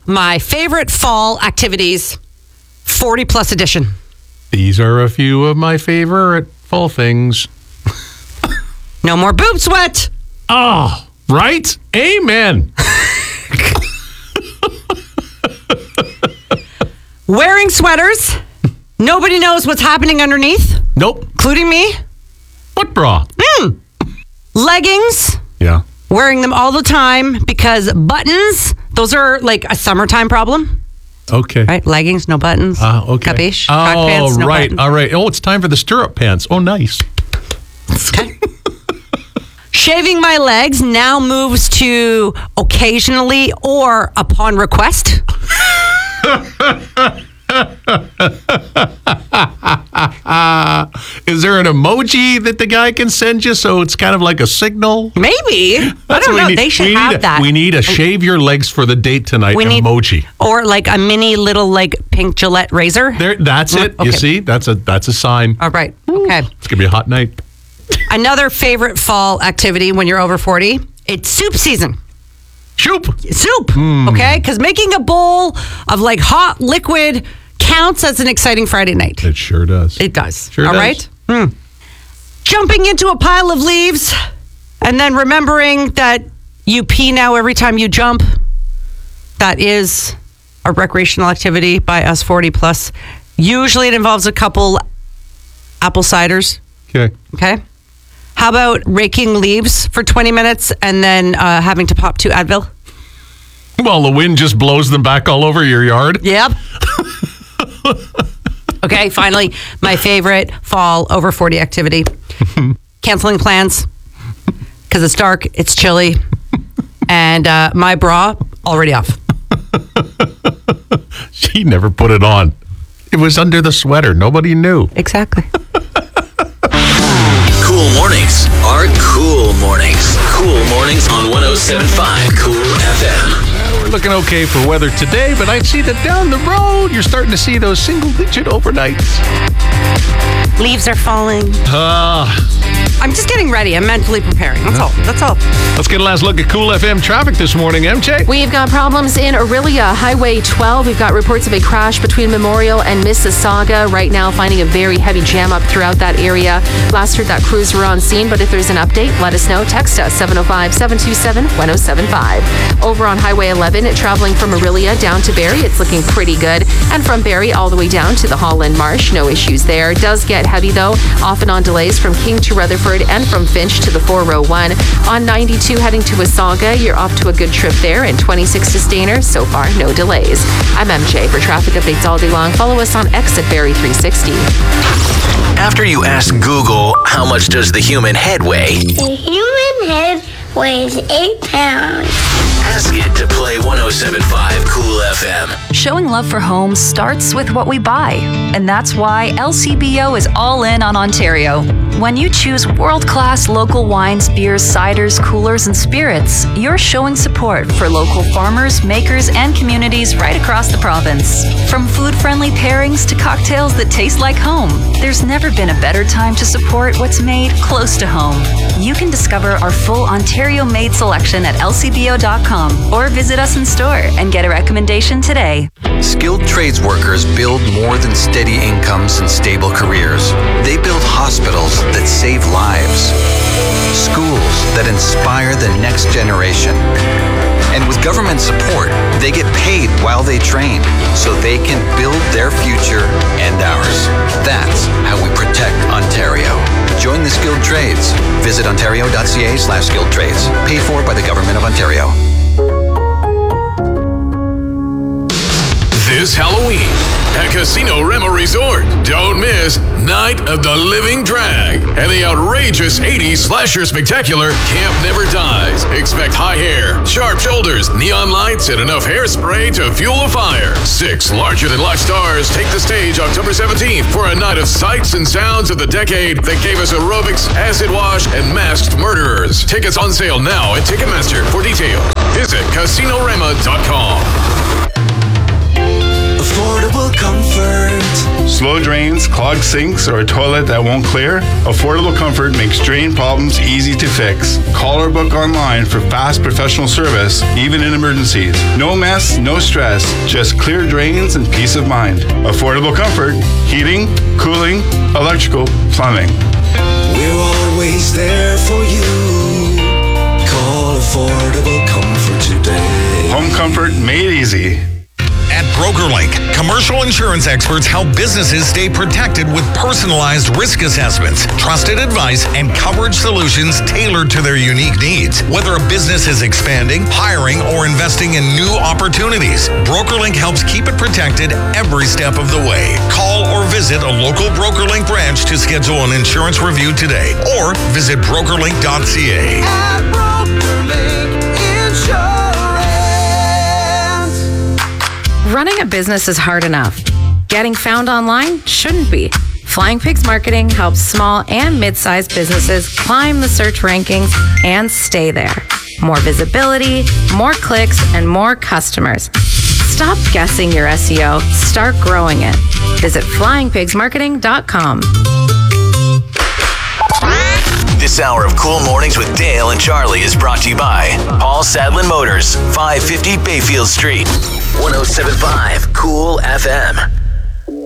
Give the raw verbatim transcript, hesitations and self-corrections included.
my favorite fall activities, forty plus edition. These are a few of my favorite fall things. No more boob sweat. Oh, right? Amen. Wearing sweaters. Nobody knows what's happening underneath. Nope. Including me. What bra? Mm. Leggings. Yeah. Wearing them all the time because buttons, those are like a summertime problem. Okay. Right? Leggings, no buttons. Uh, okay. Capiche? Oh, Track pants, no right. buttons. All right. Oh, it's time for the stirrup pants. Oh, nice. Okay. Shaving my legs now moves to occasionally or upon request. Is there an emoji that the guy can send you so it's kind of like a signal? Maybe. I That's don't what we know. need. They should we have need a, that. We need a shave your legs for the date tonight We need- emoji. Or like a mini little like pink Gillette razor. There, that's it. Okay. You see, that's a that's a sign. All right. Okay. It's gonna be a hot night. Another favorite fall activity when you're over forty, it's soup season. Shoop. Soup, okay? Because making a bowl of like hot liquid counts as an exciting Friday night. It sure does. It does. Sure All does. right? Hmm. Jumping into a pile of leaves and then remembering that you pee now every time you jump. That is a recreational activity by us forty plus. Usually it involves a couple apple ciders. Okay. Okay. How about raking leaves for twenty minutes and then uh, having to pop two Advil? Well, the wind just blows them back all over your yard. Yep. Okay, finally, my favorite fall over forty activity. Canceling plans because it's dark, it's chilly, and uh, my bra already off. She never put it on. It was under the sweater. Nobody knew. Exactly. Cool mornings are cool mornings. Cool mornings on one oh seven point five Cool F M. We're looking okay for weather today, but I'd see that down the road, you're starting to see those single-digit overnights. Leaves are falling. Ah. I'm just getting ready. I'm mentally preparing. That's all. That's all. Let's get a last look at Cool F M traffic this morning, M J. We've got problems in Aurelia, Highway twelve. We've got reports of a crash between Memorial and Mississauga. Right now, finding a very heavy jam up throughout that area. Last heard that crews were on scene, but if there's an update, let us know. Text us, seven oh five, seven two seven, one oh seven five. Over on Highway eleven, traveling from Aurelia down to Barrie, it's looking pretty good. And from Barrie all the way down to the Holland Marsh, no issues there. Does get heavy, though, often on delays from King to Rutherford and from Finch to the four oh one. On ninety-two heading to Wasaga, you're off to a good trip there, and twenty-six to Stainer, so far no delays. I'm M J for traffic updates all day long. Follow us on X at Barrie three sixty. After you ask Google, how much does the human head weigh? The human head weighs eight pounds. Ask it to play one oh seven point five Cool F M. Showing love for home starts with what we buy, and that's why L C B O is all in on Ontario. When you choose world-class local wines, beers, ciders, coolers, and spirits, you're showing support for local farmers, makers, and communities right across the province. From food-friendly pairings to cocktails that taste like home, there's never been a better time to support what's made close to home. You can discover our full Ontario-made selection at L C B O dot com or visit us in store and get a recommendation today. Skilled trades workers build more than steady incomes and stable careers. They build hospitals that save lives, schools that inspire the next generation. And with government support, they get paid while they train so they can build their future and ours. That's how we protect Ontario. Join the skilled trades. Visit ontario.ca slash skilled trades. Paid for by the Government of Ontario. This Halloween at Casino Rema Resort, don't miss Night of the Living Drag and the outrageous eighties slasher spectacular Camp Never Dies. Expect high hair, sharp shoulders, neon lights, and enough hairspray to fuel a fire. Six larger-than-life stars take the stage October seventeenth for a night of sights and sounds of the decade that gave us aerobics, acid wash, and masked murderers. Tickets on sale now at Ticketmaster. For details, visit casino rema dot com. Affordable comfort Slow drains, clogged sinks, or a toilet that won't clear? Affordable Comfort makes drain problems easy to fix. Call or book online for fast professional service, even in emergencies. No mess, no stress, just clear drains and peace of mind. Affordable Comfort, heating, cooling, electrical, plumbing. We're always there for you. Call Affordable Comfort today. Home comfort made easy. At BrokerLink, commercial insurance experts help businesses stay protected with personalized risk assessments, trusted advice, and coverage solutions tailored to their unique needs. Whether a business is expanding, hiring, or investing in new opportunities, BrokerLink helps keep it protected every step of the way. Call or visit a local BrokerLink branch to schedule an insurance review today, or visit brokerlink dot c a. At BrokerLink Insurance. Running a business is hard enough. Getting found online shouldn't be. Flying Pigs Marketing helps small and mid-sized businesses climb the search rankings and stay there. More visibility, more clicks, and more customers. Stop guessing your S E O. Start growing it. Visit flying pigs marketing dot com. This hour of Cool Mornings with Dale and Charlie is brought to you by Paul Sadlin Motors, five fifty Bayfield Street. one oh seven point five Cool F M.